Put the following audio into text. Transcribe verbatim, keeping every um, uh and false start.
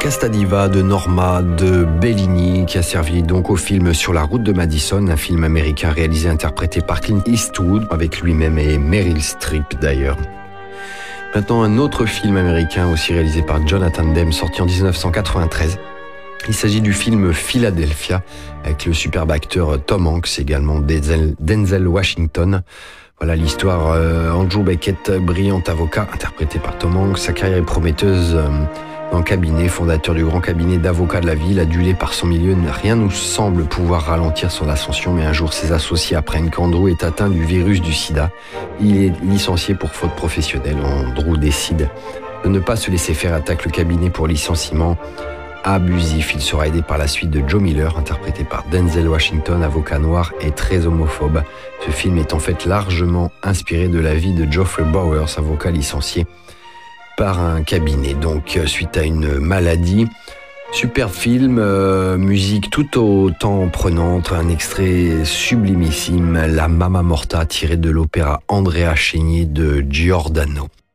Casta Diva de Norma de Bellini, qui a servi donc au film Sur la route de Madison, un film américain réalisé et interprété par Clint Eastwood, avec lui-même et Meryl Streep d'ailleurs. Maintenant, un autre film américain aussi réalisé par Jonathan Demme, sorti en dix-neuf cent quatre-vingt-treize. Il s'agit du film Philadelphia, avec le superbe acteur Tom Hanks, également Denzel, Denzel Washington. Voilà l'histoire. Euh, Andrew Beckett, brillant avocat, interprété par Tom Hanks. Sa carrière est prometteuse euh, dans le cabinet, fondateur du grand cabinet d'avocats de la ville, adulé par son milieu. Rien ne semble pouvoir ralentir son ascension, mais un jour ses associés apprennent qu'Andrew est atteint du virus du sida. Il est licencié pour faute professionnelle. Andrew décide de ne pas se laisser faire, attaque le cabinet pour licenciement abusif. Il sera aidé par la suite de Joe Miller, interprété par Denzel Washington, avocat noir et très homophobe. Ce film est en fait largement inspiré de la vie de Geoffrey Bowers, avocat licencié par un cabinet, donc suite à une maladie. Superbe film, euh, musique tout autant prenante, un extrait sublimissime, La Mamma Morta, tiré de l'opéra Andrea Chénier de Giordano.